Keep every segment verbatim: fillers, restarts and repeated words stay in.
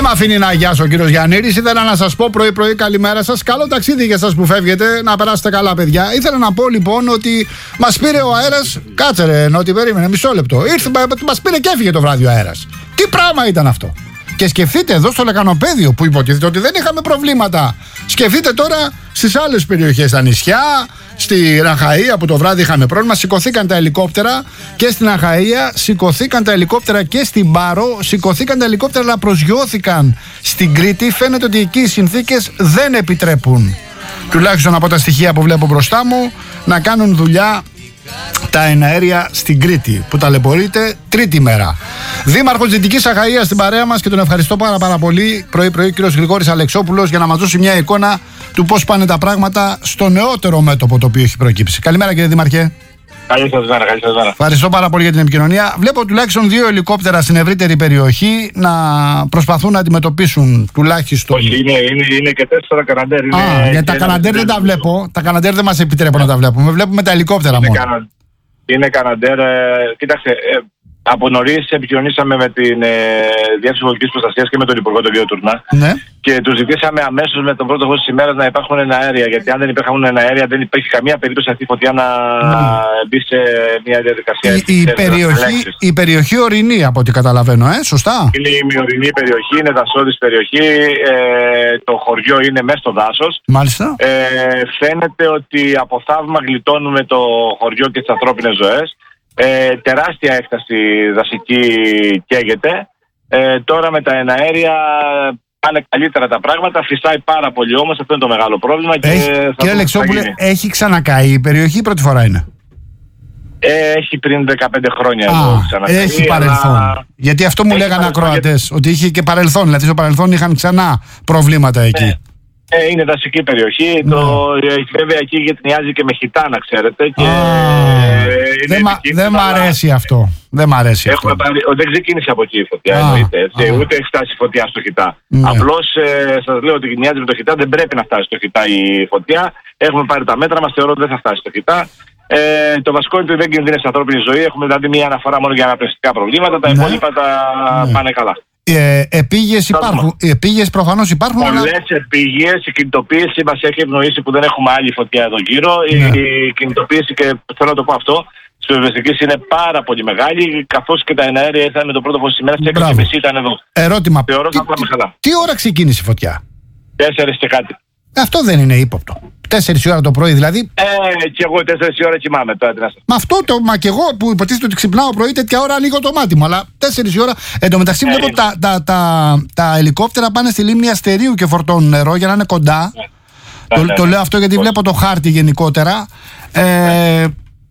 με αφήνει να αγιάσω ο κύριος Γιαννήρης. Ήθελα να σας πω πρωί-πρωί καλημέρα σας. Καλό ταξίδι για σας που φεύγετε. Να περάσετε καλά, παιδιά. Ήθελα να πω λοιπόν ότι μας πήρε ο αέρας. Κάτσε ρε, Νότι, περίμενε μισό λεπτό. Ήρθε, μας πήρε και έφυγε το βράδυ ο αέρας. Τι πράγμα ήταν αυτό? Και σκεφτείτε εδώ στο Λεκανοπέδιο που υποτίθεται ότι δεν είχαμε προβλήματα. Σκεφτείτε τώρα στις άλλες περιοχές, στα νησιά, στη Ραχαΐα που το βράδυ είχαμε πρόβλημα. Σηκωθήκαν τα ελικόπτερα και στην Αχαΐα, σηκωθήκαν τα ελικόπτερα και στην Πάρο, σηκωθήκαν τα ελικόπτερα αλλά προσγειώθηκαν στην Κρήτη. Φαίνεται ότι εκεί οι συνθήκες δεν επιτρέπουν, τουλάχιστον από τα στοιχεία που βλέπω μπροστά μου, να κάνουν δουλειά τα εναέρια στην Κρήτη που ταλαιπωρείται τρίτη μέρα. Δήμαρχος Δυτικής Αχαΐας στην παρέα μας και τον ευχαριστώ πάρα πάρα πολύ πρωί-πρωί, κύριος Γρηγόρης Αλεξόπουλος, για να μας δώσει μια εικόνα του πώς πάνε τα πράγματα στο νεότερο μέτωπο το οποίο έχει προκύψει. Καλημέρα κύριε Δήμαρχε. Καλή σας μέρα, καλή σας μέρα. Ευχαριστώ πάρα πολύ για την επικοινωνία. Βλέπω τουλάχιστον δύο ελικόπτερα στην ευρύτερη περιοχή να προσπαθούν να αντιμετωπίσουν τουλάχιστον. Όχι, είναι, είναι, είναι και τέσσερα Καναντέρ. Είναι Α, γιατί τα Καναντέρ δεν τα βλέπω. Τα Καναντέρ δεν μας επιτρέπουν να τα βλέπουμε. Βλέπουμε τα ελικόπτερα είναι μόνο. Κανα... Είναι Καναντέρ. Ε, κοίταξε, ε, από νωρίς επικοινωνήσαμε με την ε, Διεύθυνση Πολιτικής Προστασίας και με τον Υπουργό τον κύριο Τουρνά. Ναι. Και του ζητήσαμε αμέσως με τον πρώτο φως της ημέρας να υπάρχουν εναέρια. Γιατί αν δεν υπήρχαν εναέρια, δεν υπήρχε καμία περίπτωση αυτή η φωτιά να ναι. μπει σε μια διαδικασία. Η, η, περιοχή, η περιοχή ορεινή, από ό,τι καταλαβαίνω, ε, σωστά. Είναι η μειωρινή περιοχή, είναι δασόδης περιοχή. Ε, το χωριό είναι μέσα στο δάσος. Μάλιστα. Ε, φαίνεται ότι από θαύμα γλιτώνουμε το χωριό και τις ανθρώπινες ζωές. Ε, τεράστια έκταση δασική καίγεται. Ε, τώρα με τα εναέρια πάνε καλύτερα τα πράγματα. Φυσάει πάρα πολύ όμως, αυτό είναι το μεγάλο πρόβλημα. Έχει, και κύριε Αλεξόπουλε, έχει ξανακαεί η περιοχή ή πρώτη φορά είναι? Ε, έχει πριν δεκαπέντε χρόνια. Α, εδώ ξανακαεί. Έχει παρελθόν. Αλλά... Γιατί αυτό μου λέγανε ακροατές, γιατί... ότι είχε και παρελθόν. Δηλαδή στο παρελθόν είχαν ξανά προβλήματα εκεί. Ε. Ε, είναι δασική περιοχή. Ναι. Το, βέβαια εκεί γετνιάζει και με χιτά, να ξέρετε. Και, ε, δεν μα, δε μ' αρέσει αυτό. Δεν μ' αρέσει αυτό. Πάρει, δεν ξεκίνησε από εκεί η φωτιά, εννοείται. Έτσι, ούτε έχει φτάσει φωτιά στο χιτά. Ναι. Απλώς ε, σας λέω ότι γετνιάζει με το χιτά, δεν πρέπει να φτάσει στο χιτά η φωτιά. Έχουμε πάρει τα μέτρα μας, θεωρώ ότι δεν θα φτάσει στο χιτά. Ε, το βασικό είναι ότι δεν κινδύνευσε ανθρώπινη ζωή. Έχουμε δηλαδή μία αναφορά μόνο για αναπνευστικά προβλήματα. Τα ναι. υπόλοιπα τα ναι. πάνε καλά. Ε, επίγειες υπάρχουν. Επίγειες προφανώς υπάρχουν. Πολλές αλλά... επίγειες. Η κινητοποίηση μας έχει ευνοήσει που δεν έχουμε άλλη φωτιά εδώ γύρω. Ναι. Η κινητοποίηση, και θέλω να το πω αυτό, της πυροσβεστικής είναι πάρα πολύ μεγάλη. Καθώς και τα εναέρια ήρθαν με το πρώτο φως της ημέρας, έξι και μισή ήταν εδώ. Ερώτημα. Θεωρώ τι, να πάμε καλά. Τι ώρα ξεκίνησε η φωτιά? Τέσσερις και κάτι. Αυτό δεν είναι ύποπτο. Τέσσερις η ώρα το πρωί δηλαδή. Ε, και εγώ τέσσερις η ώρα κοιμάμαι τώρα. Μα αυτό το, μα και εγώ που υποτίθεται ότι ξυπνάω πρωί, τέτοια ώρα ανοίγω το μάτι μου. Αλλά τέσσερις η ώρα. Εν τω μεταξύ, βλέπω ε, τα, τα, τα, τα ελικόπτερα πάνε στη λίμνη Αστερίου και φορτώνουν νερό για να είναι κοντά. Ε, το, ε, το λέω αυτό γιατί βλέπω το χάρτη γενικότερα. Ε,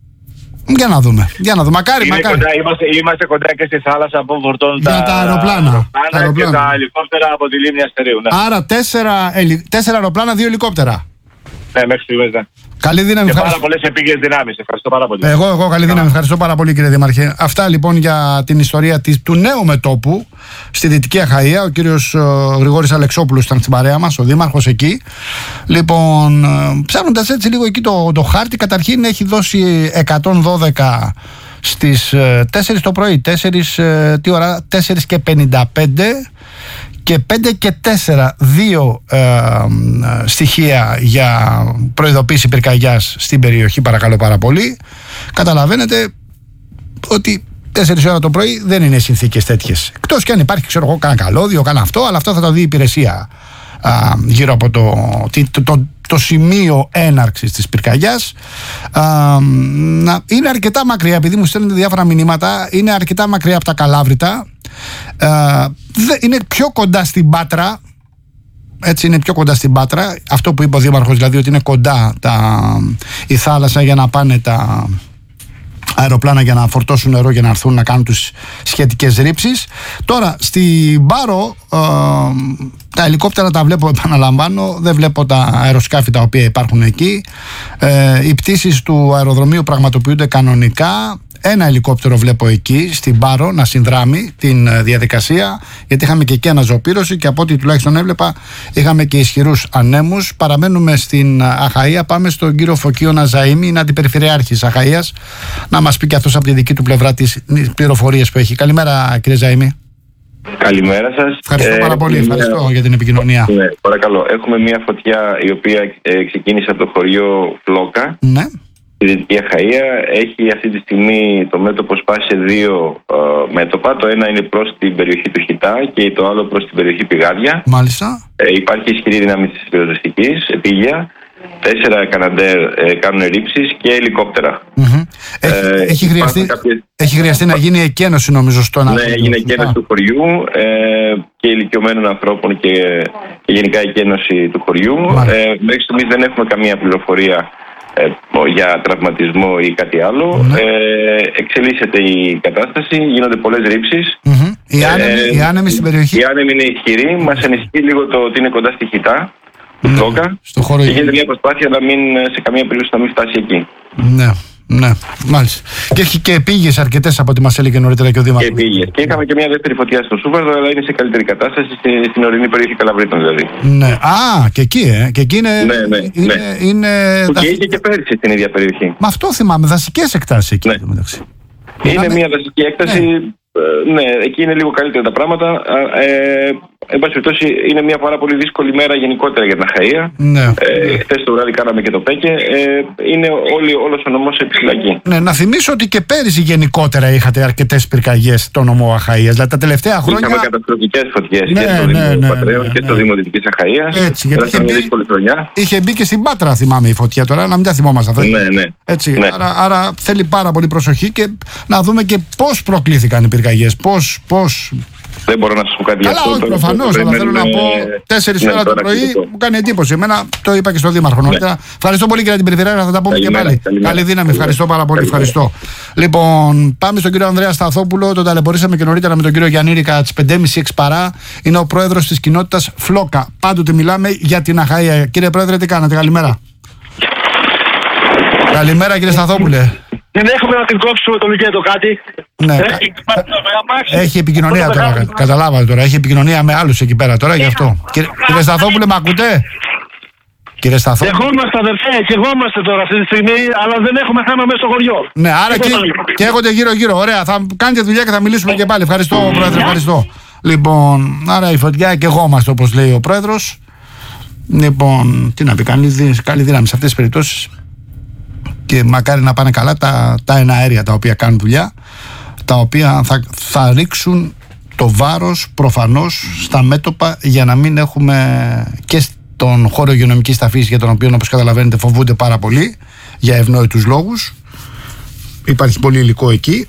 Για να δούμε. Για να δούμε. Μακάρι, μακάρι. Κοντά, είμαστε, είμαστε κοντά και στη θάλασσα από φορτώνουν τα, τα αεροπλάνα. Τα αεροπλάνα και τα ελικόπτερα από τη λίμνη Αστερίου. Ναι. Άρα τέσσερα, τέσσερα αεροπλάνα, δύο ελικόπτερα. Ναι, μέχρι στιγμής, ναι. Καλή δύναμη. Και πάρα πολλές επίγειες δυνάμεις. Ευχαριστώ πάρα πολύ. Εγώ, εγώ καλή δύναμη. Ευχαριστώ πάρα πολύ, κύριε Δήμαρχε. Αυτά λοιπόν για την ιστορία της, του νέου μετώπου στη Δυτική Αχαΐα. Ο κύριος Γρηγόρης Αλεξόπουλος ήταν στην παρέα μας, ο δήμαρχος εκεί. Λοιπόν, ψάχνοντας έτσι λίγο εκεί το, το χάρτη, καταρχήν έχει δώσει εκατόν δώδεκα στις τέσσερις το πρωί. τέσσερις, τι ώρα, τέσσερις και πενήντα πέντε. Και πέντε και τέσσερα, δύο ε, ε, στοιχεία για προειδοποίηση πυρκαγιάς στην περιοχή, παρακαλώ πάρα πολύ. Καταλαβαίνετε ότι τέσσερις ώρα το πρωί δεν είναι συνθήκες τέτοιες. Εκτός και αν υπάρχει, ξέρω εγώ, κάνα καλώδιο, κάνα αυτό, αλλά αυτό θα το δει η υπηρεσία α, γύρω από το, το, το, το σημείο έναρξης της πυρκαγιάς. Α, να, είναι αρκετά μακριά, επειδή μου στέλνετε διάφορα μηνύματα, είναι αρκετά μακριά από τα Καλάβρητα. Uh, είναι πιο κοντά στην Πάτρα. Έτσι, είναι πιο κοντά στην Πάτρα. Αυτό που είπε ο Δήμαρχος, δηλαδή ότι είναι κοντά τα, η θάλασσα για να πάνε τα αεροπλάνα για να φορτώσουν νερό για να έρθουν να κάνουν τις σχετικές ρήψεις. Τώρα στην Πάρο uh, τα ελικόπτερα τα βλέπω, επαναλαμβάνω, δεν βλέπω τα αεροσκάφη τα οποία υπάρχουν εκεί. uh, Οι πτήσεις του αεροδρομίου πραγματοποιούνται κανονικά. Ένα ελικόπτερο βλέπω εκεί στην Πάρο να συνδράμει την διαδικασία, γιατί είχαμε και εκεί αναζωοπήρωση και από ό,τι τουλάχιστον έβλεπα είχαμε και ισχυρούς ανέμους. Παραμένουμε στην Αχαΐα, πάμε στον κύριο Φωκίωνα Ζαΐμη, είναι αντιπεριφερειάρχης Αχαΐας, να μας πει και αυτός από τη δική του πλευρά τις πληροφορίες που έχει. Καλημέρα, κύριε Ζαΐμη. Καλημέρα σας. Ευχαριστώ ε, πάρα πολύ. Ευχαριστώ μια... για την επικοινωνία. Ναι, παρακαλώ. Έχουμε μια φωτιά η οποία ε, ξεκίνησε από το χωριό Φλόκα. Ναι. Στη Δυτική Αχαΐα. Έχει αυτή τη στιγμή το μέτωπο σπάσει σε δύο ε, μέτωπα. Το ένα είναι προς την περιοχή του Χιτά και το άλλο προς την περιοχή Πηγάδια. Μάλιστα. Ε, υπάρχει ισχυρή δύναμη της πυροσβεστικής, επίγεια. Τέσσερα Καναντέρ ε, κάνουν ρήψεις και ελικόπτερα. Mm-hmm. Έχει, ε, έχει, χρειαστεί, κάποιες... έχει χρειαστεί να γίνει εκένωση, νομίζω, στο ένα. Ναι, έγινε εκένωση του χωριού ε, και ηλικιωμένων ανθρώπων και, και γενικά εκένωση του χωριού. Ε, μέχρι στιγμής δεν έχουμε καμία πληροφορία ε, για τραυματισμό ή κάτι άλλο. Mm-hmm. Ε, εξελίσσεται η κατάσταση, γίνονται πολλές ρήψεις. Mm-hmm. Η, άνεμη, ε, η άνεμη στην περιοχή. Η άνεμη είναι ισχυρή. Μας ανησυχεί λίγο το ότι είναι κοντά στη Χιτά. Ναι, στο χώρο... Και γίνεται μια προσπάθεια να μην, σε καμία περίπτωση να μην φτάσει εκεί. Ναι, ναι, μάλιστα. Και έχει και επίγειες αρκετές από ό,τι μας έλεγε νωρίτερα και ο Δήμαρχος. Και επίγειες. Και είχαμε και μια δεύτερη φωτιά στο Σούβαρδο, αλλά είναι σε καλύτερη κατάσταση, στην, στην ορεινή περιοχή Καλαβρίτων δηλαδή. Ναι, α, και εκεί, ε. Και εκεί είναι. Ναι, ναι, είναι, ναι. είναι και είχε και πέρυσι στην ίδια περιοχή. Μα αυτό θυμάμαι, δασικές εκτάσεις εκεί. Ναι. Είναι Είχαμε... μια δασική έκταση. Ναι. Ναι, εκεί είναι λίγο καλύτερα τα πράγματα. Ε, εν πάση περιπτώσει, είναι μια πάρα πολύ δύσκολη μέρα γενικότερα για την Αχαΐα. Ναι. Ε, χθες το βράδυ κάναμε και το ΠΕΚΕ. Ε, είναι όλοι, όλος ο νομός επιφυλακή. Ναι, να θυμίσω ότι και πέρυσι γενικότερα είχατε αρκετές πυρκαγιές στο νομό Αχαΐας. Δηλαδή τα τελευταία χρόνια. Είχαμε καταστροφικές φωτιές ναι, και στο ναι, Δήμο ναι, Πατρέων ναι, ναι, ναι. και στο Δήμο Δυτικής Αχαΐας. Έτσι, γιατί είχε μπει, δύσκολη χρονιά. Είχε μπει και στην Πάτρα, θυμάμαι, η φωτιά τώρα, να μην τα θυμόμαστε αυτά. Ναι, ναι. Έτσι, ναι. Άρα, άρα θέλει πάρα πολύ προσοχή και να δούμε και πώς προκλήθηκαν οι πυρκαγιές. Πώς, πώς... Δεν μπορώ να σας πω κάτι. Καλά, όχι προφανώς, αλλά θέλω να πω τέσσερις ώρα το πρωί μου κάνει εντύπωση. Εμένα το είπα και στον Δήμαρχο νωρίτερα. Ναι. Ευχαριστώ πολύ για την περιφερειακή, θα τα πούμε καλημέρα, και πάλι. Καλημέρα. Καλή δύναμη, ευχαριστώ πάρα πολύ. Ευχαριστώ. Λοιπόν, πάμε στον κύριο Ανδρέα Σταθόπουλο. Τον ταλαιπωρήσαμε και νωρίτερα με τον κύριο Γιάννη Ρίκα τις πέντε και μισή έξι παρά. Είναι ο πρόεδρος της κοινότητας Φλόκα. Πάντοτε μιλάμε για την Αχαΐα. Κύριε Πρόεδρε, τι κάνατε, καλημέρα. Καλημέρα, κύριε Σταθόπουλε. Δεν έχουμε να την κόψουμε το Μικέτο κάτι. Ναι, ε, έχει επικοινωνία τώρα. Καταλάβατε τώρα. Έχει επικοινωνία με άλλους εκεί πέρα τώρα γι' αυτό. Κύριε, κύριε Σταθόπουλε, με ακούτε? Κύριε Σταθόπουλε. Δεχόμαστε, αδερφέ, και εγώ είμαστε τώρα αυτή τη στιγμή, αλλά δεν έχουμε θέμα μέσα στο χωριό. Ναι, άρα και, και έχονται γύρω-γύρω. Ωραία, θα κάνετε δουλειά και θα μιλήσουμε και πάλι. Ευχαριστώ, Πρόεδρε, ευχαριστώ. Λοιπόν, άρα η φωτιά και εγώ είμαστε, όπως λέει ο Πρόεδρος. Λοιπόν, τι να πει, καλή, καλή δύναμη σε αυτές τις περιπτώσεις. Και μακάρι να πάνε καλά τα, τα εναέρια τα οποία κάνουν δουλειά, τα οποία θα, θα ρίξουν το βάρος προφανώς στα μέτωπα για να μην έχουμε και στον χώρο υγειονομικής ταφής, για τον οποίο, όπως καταλαβαίνετε, φοβούνται πάρα πολύ για ευνόητους λόγους. Υπάρχει πολύ υλικό εκεί,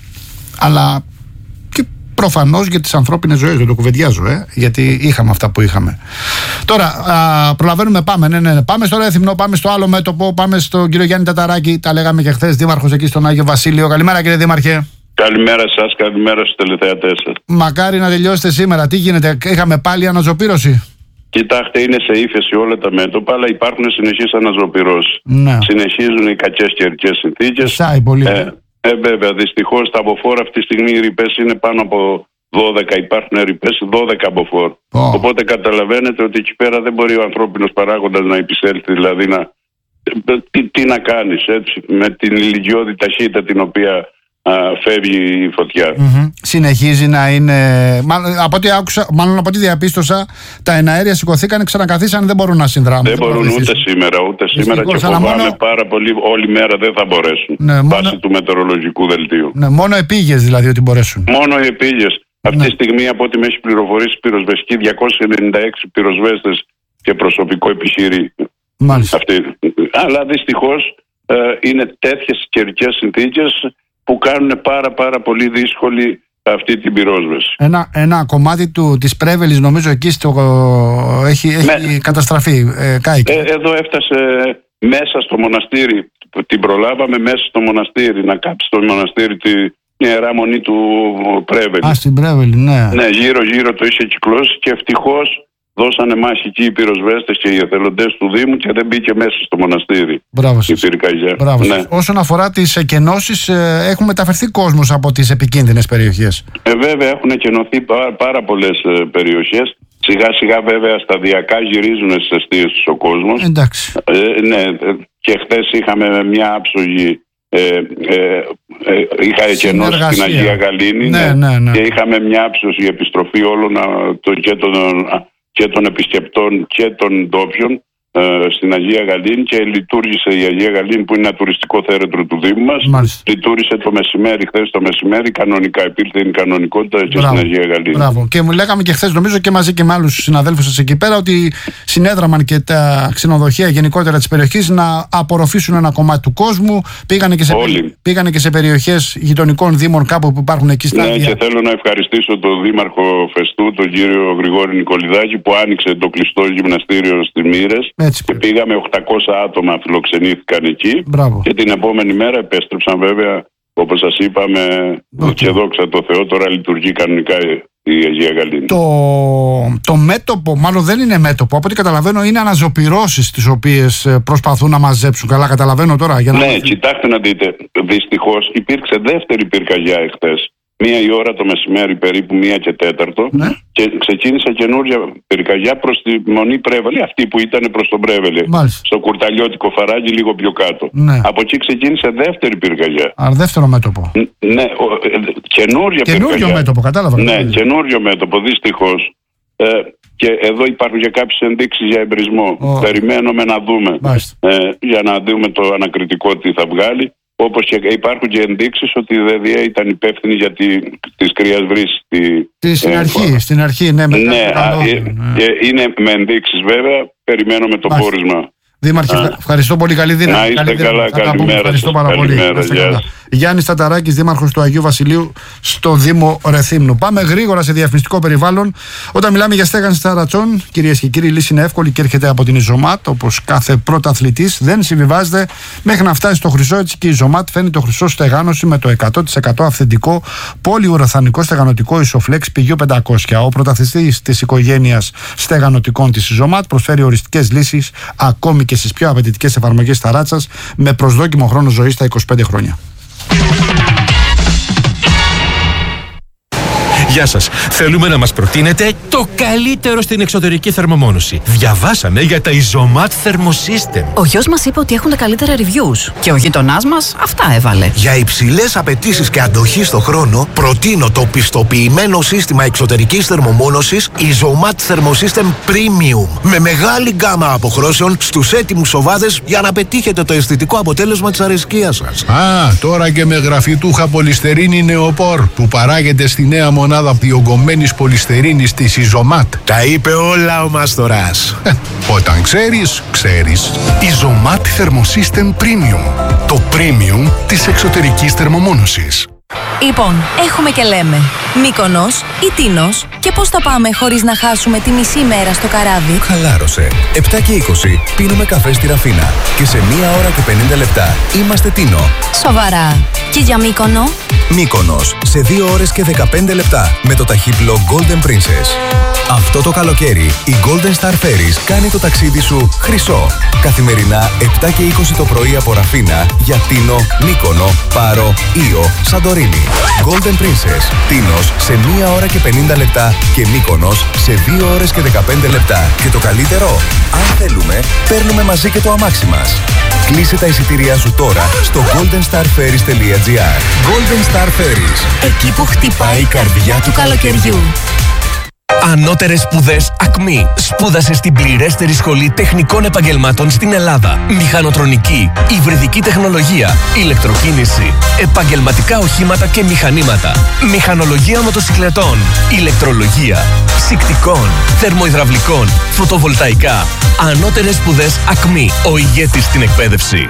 αλλά και προφανώς για τις ανθρώπινες ζωές, δεν το κουβεντιάζω, ε, γιατί είχαμε αυτά που είχαμε. Τώρα, α, προλαβαίνουμε, πάμε, ναι, ναι, πάμε στο Ρέθυμνο, πάμε στο άλλο μέτωπο, πάμε στον κύριο Γιάννη Ταταράκη, τα λέγαμε και χθες, δήμαρχος εκεί στον Άγιο Βασίλειο. Καλημέρα, κύριε Δήμαρχε. Καλημέρα σας, καλημέρα στους τηλεθεατές σας. Μακάρι να τελειώσετε σήμερα. Τι γίνεται, είχαμε πάλι αναζωπήρωση? Κοιτάξτε, είναι σε ύφεση όλα τα μέτωπα, αλλά υπάρχουν συνεχείς αναζωπηρώσεις. Ναι. Συνεχίζουν οι κακές καιρικές συνθήκες. Σάει πολύ. Ε, ε, βέβαια, δυστυχώς τα αποφόρ αυτή τη στιγμή οι ρηπές είναι πάνω από δώδεκα, υπάρχουν ρηπές δώδεκα μποφόρ. Oh. Οπότε καταλαβαίνετε ότι εκεί πέρα δεν μπορεί ο ανθρώπινος παράγοντας να επισέλθει, δηλαδή να, τι, τι να κάνεις, έτσι, με την ηλικιώδη ταχύτητα την οποία α, φεύγει η φωτιά. Mm-hmm. Συνεχίζει να είναι, μάλλον από ό,τι άκουσα, μάλλον από ό,τι διαπίστωσα, τα εναέρια σηκωθήκαν, ξανακαθίσαν, δεν μπορούν να συνδράμουν. Δεν, δεν μπορούν ούτε σήμερα, ούτε σήμερα και φοβάμαι μόνο... πάρα πολύ, όλη μέρα δεν θα μπορέσουν, ναι, βάσει μόνο... του μετεωρολογικού δελτίου. Ναι, μόνο επίγειες δηλαδή ότι μπορέσουν. Μόνο οι επίγειες. Αυτή τη ναι. στιγμή, από ό,τι με έχει πληροφορήσει, πυροσβεστική διακόσιοι ενενήντα έξι πυροσβέστες και προσωπικό επιχειρεί. Μάλιστα. Αυτή. Αλλά δυστυχώς ε, είναι τέτοιες καιρικές συνθήκες που κάνουν πάρα πάρα πολύ δύσκολη αυτή την πυρόσβεση. Ένα, ένα κομμάτι του, της Πρέβελης, νομίζω εκεί στο, έχει, έχει ναι. καταστραφεί. Ε, ε, εδώ έφτασε μέσα στο μοναστήρι. Την προλάβαμε μέσα στο μοναστήρι, να κάψει στο μοναστήρι τη Ιερά Μονή του Πρέβελη. Α, στην Πρέβελη, ναι. Ναι, γύρω-γύρω το είχε κυκλώσει και ευτυχώς δώσανε μάχη εκεί οι πυροσβέστες και οι εθελοντές του Δήμου και δεν μπήκε μέσα στο μοναστήρι. Μπράβο σας. Η πυρκαγιά. Μπράβο σας. Ναι. Όσον αφορά τις εκενώσεις, ε, έχουν μεταφερθεί κόσμος από τις επικίνδυνες περιοχές. Ε, βέβαια έχουν εκενωθεί πάρα, πάρα πολλές ε, περιοχές. Σιγά σιγά βέβαια σταδιακά γυρίζουν στις αιστείες τους ο κόσμος. Εντάξει. Ε, ναι, και χθες είχαμε μια άψογη Ε, ε, ε, είχα κενό στην Αγία Γαλήνη, ναι, ναι, ναι. Και είχαμε μια άψωση επιστροφή όλων των, και, των, και των επισκεπτών και των ντόπιων ε, στην Αγία Γαλήνη, και λειτουργήσε η Αγία Γαλήνη, που είναι ένα τουριστικό θέρετρο του Δήμου μας. Μάλιστα. Λειτουργήσε το μεσημέρι, χθες το μεσημέρι, κανονικά. Υπήρχε η κανονικότητα και Μπράβο. Στην Αγία Γαλήνη. Μπράβο. Και μου λέγαμε και χθες, νομίζω και μαζί και με άλλους συναδέλφους σας εκεί πέρα, ότι συνέδραμαν και τα ξενοδοχεία γενικότερα της περιοχής να απορροφήσουν ένα κομμάτι του κόσμου. Πήγανε και σε, πήγανε και σε περιοχές γειτονικών δήμων κάπου που υπάρχουν εκεί στα Ναι, και θέλω να ευχαριστήσω τον Δήμαρχο Φεστού, τον κύριο Γρηγόρη Νικολιδάκη, που άνοιξε το κλειστό γυμναστήριο στις Μοίρες. Έτσι, και πήγαμε οκτακόσια άτομα φιλοξενήθηκαν εκεί. Μπράβο. Και την επόμενη μέρα επέστρεψαν, βέβαια, όπως σας είπαμε, okay. Και δόξα τω Θεώ, τώρα λειτουργεί κανονικά η Αγία Γαλήνη. Το, το μέτωπο, μάλλον δεν είναι μέτωπο, από ό,τι καταλαβαίνω είναι αναζωπυρώσεις τις οποίες προσπαθούν να μαζέψουν. Καλά καταλαβαίνω τώρα? Για να... Ναι, κοιτάξτε να δείτε, δυστυχώς υπήρξε δεύτερη πυρκαγιά εχθές. Μία η ώρα το μεσημέρι, περίπου μία και τέταρτο, ναι. Και ξεκίνησε καινούργια πυρκαγιά προς τη Μονή Πρέβαλη, αυτή που ήταν προς τον Πρέβαλη, στο Κουρταλιώτικο Φαράγγι, λίγο πιο κάτω. Ναι. Από εκεί ξεκίνησε δεύτερη πυρκαγιά. Α, δεύτερο μέτωπο. Ναι, καινούργια Καινούριο πυρκαγιά. μέτωπο, κατάλαβα. Ναι, καινούριο μέτωπο, δυστυχώς. Ε, και εδώ υπάρχουν και κάποιες ενδείξεις για εμπρισμό. Oh. Περιμένουμε να δούμε, ε, για να δούμε το ανακριτικό τι θα βγάλει. Όπως και υπάρχουν και ενδείξεις ότι η ΔΕΔΙΑ ήταν υπεύθυνη για τη, τις κρύας βρύσης. Τη, στην, ε, αρχή, στην αρχή, ναι. Μετά ναι, α, ε, ε, είναι με ενδείξεις βέβαια. Περιμένουμε το Μάλιστα. πόρισμα. Δήμαρχε, α. ευχαριστώ πολύ. Καλή δύναμη. Να είστε καλή καλά, καλημέρα. Ευχαριστώ πάρα καλημέρα, πολύ. Γιάννης Ταταράκης, δήμαρχος του Αγίου Βασιλείου στο Δήμο Ρεθύμνου. Πάμε γρήγορα σε διαφημιστικό περιβάλλον. Όταν μιλάμε για στέγανση ταρατσών, κυρίες και κύριοι, η λύση είναι εύκολη και έρχεται από την Ιζωμάτ. Όπως κάθε πρωταθλητής, δεν συμβιβάζεται μέχρι να φτάσει στο χρυσό. Έτσι και η Ιζωμάτ φέρνει το χρυσό στεγάνωση με το εκατό τοις εκατό αυθεντικό πολυουραθανικό στεγανοτικό Ισοφλέξ πηγείο πεντακόσια. Ο πρωταθλητής της οικογένειας στεγανοτικών της Ιζωμάτ προσφέρει οριστικές λύσεις ακόμη και στις πιο απαιτητικές εφαρμογές ταράτσας με προσδόκιμο χρόνο ζωής στα είκοσι πέντε χρόνια. Γεια σας. Θέλουμε να μας προτείνετε το καλύτερο στην εξωτερική θερμομόνωση. Διαβάσαμε για τα Isomat Thermosystem. Ο γιος μας είπε ότι έχουν τα καλύτερα reviews. Και ο γειτονάς μας αυτά έβαλε. Για υψηλές απαιτήσεις και αντοχή στο χρόνο, προτείνω το πιστοποιημένο σύστημα εξωτερικής θερμομόνωσης Isomat Thermosystem Premium. Με μεγάλη γκάμα αποχρώσεων στους έτοιμους σοβάδες για να πετύχετε το αισθητικό αποτέλεσμα της αρεσκίας σας. Α, τώρα και με γραφιτούχα πολυστερίνη νεοπόρ που παράγεται στη νέα μονάδα διογκωμένης πολυστερίνης της Isomat. Τα είπε όλα ο Μάστορας. Όταν ξέρεις, ξέρεις. Isomat Thermosystem Premium. Το premium της εξωτερικής θερμομόνωσης. Λοιπόν, έχουμε και λέμε Μύκονος ή Τίνος, και πώς θα πάμε χωρίς να χάσουμε τη μισή μέρα στο καράβι? Χαλάρωσε. επτά και είκοσι πίνουμε καφέ στη Ραφίνα και σε μία ώρα και πενήντα λεπτά είμαστε Τίνο. Σοβαρά. Και για Μύκονο? Μύκονος σε δύο ώρες και δεκαπέντε λεπτά με το ταχύπλο Golden Princess. Αυτό το καλοκαίρι η Golden Star Ferries κάνει το ταξίδι σου χρυσό. Καθημερινά επτά και είκοσι το πρωί από Ραφίνα για Τίνο, Μύκονο, Πάρο, Ήο, Σαντορίνη. Golden Princess, Τίνος σε μία ώρα και πενήντα λεπτά και Μύκονος σε δύο ώρες και δεκαπέντε λεπτά. Και το καλύτερο, αν θέλουμε, παίρνουμε μαζί και το αμάξι μας. Κλείσε τα εισιτήριά σου τώρα στο golden star ferries τελεία gr. Golden Star Ferries. Εκεί που χτυπάει η καρδιά του καλοκαιριού. Ανώτερες σπουδές Ακμή. Σπούδασε στην πληρέστερη σχολή τεχνικών επαγγελμάτων στην Ελλάδα. Μηχανοτρονική, υβριδική τεχνολογία, ηλεκτροκίνηση, επαγγελματικά οχήματα και μηχανήματα, μηχανολογία μοτοσυκλετών, ηλεκτρολογία, ψυκτικών, θερμοϊδραυλικών, φωτοβολταϊκά. Ανώτερες σπουδές Ακμή. Ο ηγέτης στην εκπαίδευση.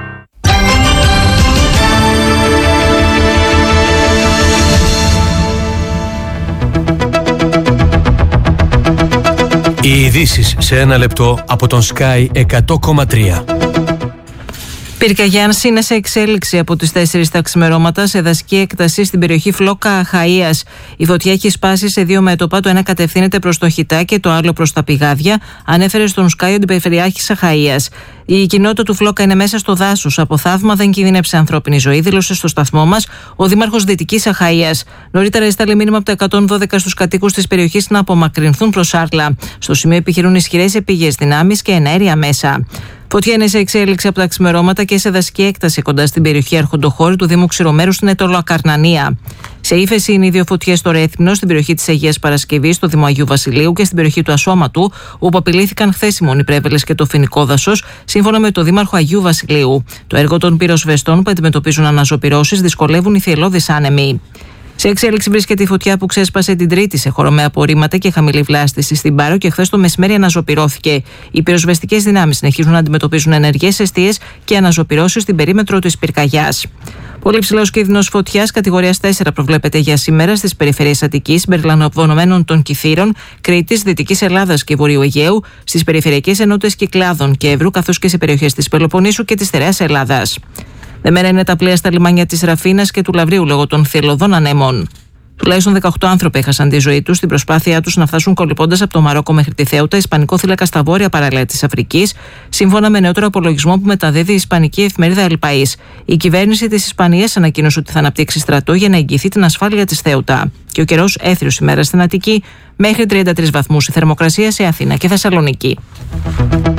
Οι ειδήσεις σε ένα λεπτό από τον Sky εκατό κόμμα τρία. Πυρκαγιά είναι σε εξέλιξη από τις τέσσερις τα ξημερώματα σε δασική έκταση στην περιοχή Φλόκα Αχαΐας. Η φωτιά έχει σπάσει σε δύο μέτωπα, το ένα κατευθύνεται προς το Χιτά και το άλλο προς τα Πηγάδια, ανέφερε στον Sky ο Αντιπεριφερειάρχης Αχαΐας. Η κοινότητα του Φλόκα είναι μέσα στο δάσος. Από θαύμα δεν κινδύνεψε ανθρώπινη ζωή, δήλωσε στο σταθμό μας ο Δήμαρχος Δυτικής Αχαΐας. Νωρίτερα έστειλε μήνυμα από το εκατόν δώδεκα στους κατοίκους της περιοχής να απομακρυνθούν προς Άρλα. Στο σημείο επιχειρούν ισχυρές επίγειες δυνάμεις και εναέρια μέσα. Φωτιά είναι σε εξέλιξη από τα ξημερώματα και σε δασική έκταση κοντά στην περιοχή Αρχοντοχώρη του Δήμου Ξηρομέρου στην Ετωλοακαρνανία. Σε ύφεση είναι οι δύο φωτιές στο Ρέθυμνο, στην περιοχή της Αγίας Παρασκευής, στο Δήμο Αγίου Βασιλείου και στην περιοχή του Ασώματου, όπου απειλήθηκαν χθες οι Μονιπρέβελες και το Φοινικό Δάσος, σύμφωνα με το Δήμαρχο Αγίου Βασιλείου. Το έργο των πυροσβεστών που αντιμετωπίζουν αναζωπυρώσεις δυσκολεύουν οι θυελλώδεις άνεμοι. Σε εξέλιξη βρίσκεται η φωτιά που ξέσπασε την Τρίτη σε χώρο με απορρίμματα και χαμηλή βλάστηση στην Πάρο και χθες το μεσημέρι αναζωπυρώθηκε. Οι πυροσβεστικές δυνάμεις συνεχίζουν να αντιμετωπίζουν ενεργές εστίες και αναζωπυρώσεις στην περίμετρο της πυρκαγιάς. Πολύ ψηλός κίνδυνος φωτιάς κατηγορίας τέσσερα προβλέπεται για σήμερα στις περιφέρειες Αττικής, συμπεριλαμβανομένων των Κιθήρων, Κρήτης, Δυτικής Ελλάδας και Βορείου Αιγαίου, στις περιφερειακές ενότητες Κυκλάδων και Εύρου, καθώς και σε περιοχές της Πελοποννήσου και της Στερεάς Ελλάδας. Δεμένα είναι τα πλοία στα λιμάνια της Ραφίνας και του Λαυρίου λόγω των θυελλωδών ανέμων. Τουλάχιστον δεκαοκτώ άνθρωποι έχασαν τη ζωή τους στην προσπάθειά τους να φτάσουν κολυμπώντας από το Μαρόκο μέχρι τη Θέουτα, ισπανικό θύλακα στα βόρεια παραλία της Αφρικής, σύμφωνα με νεότερο απολογισμό που μεταδίδει η ισπανική εφημερίδα El País. Η κυβέρνηση της Ισπανίας ανακοίνωσε ότι θα αναπτύξει στρατό για να εγγυηθεί την ασφάλεια της Θέουτα. Και ο καιρός έθριος ημέρα στην Αττική, μέχρι τριάντα τρεις βαθμούς η θερμοκρασία σε Αθήνα και Θεσσαλονίκη.